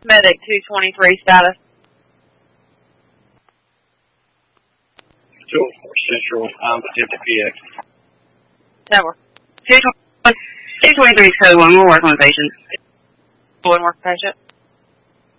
Medic 223 status. 204 Central, attempted PX. Tower. 223 code 1, we'll work on the patient. One more patient.